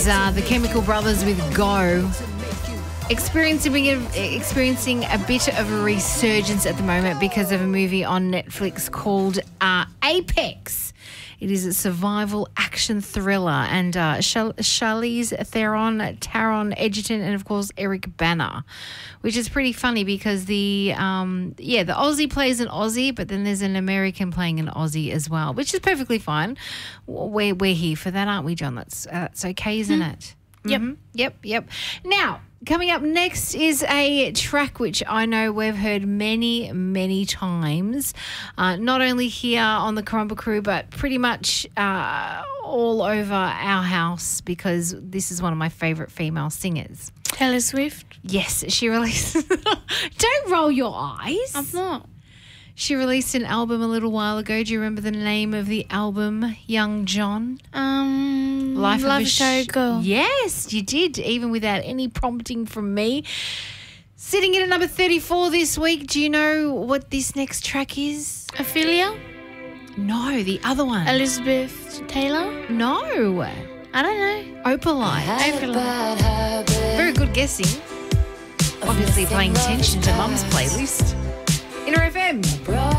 The Chemical Brothers with Go. Experiencing a bit of a resurgence at the moment because of a movie on Netflix called Apex. It is a survival action thriller, and Charlize Theron, Taron Egerton, and of course Eric Bana, which is pretty funny because the Aussie plays an Aussie, but then there's an American playing an Aussie as well, which is perfectly fine. We're here for that, aren't we, John? That's okay, isn't it? Yep. Yep. Now, coming up next is a track which I know we've heard many, many times, not only here on the Carumba Crew, but pretty much all over our house, because this is one of my favourite female singers. Taylor Swift? Yes, she released... Don't roll your eyes. I'm not. She released an album a little while ago. Do you remember the name of the album, Young John? Life of a Show Girl. Yes, you did, even without any prompting from me. Sitting in at number 34 this week. Do you know what this next track is? Ophelia? No, the other one. Elizabeth Taylor? No. I don't know. Opalite. Very good guessing. Obviously paying attention to Mum's playlist. Inner FM.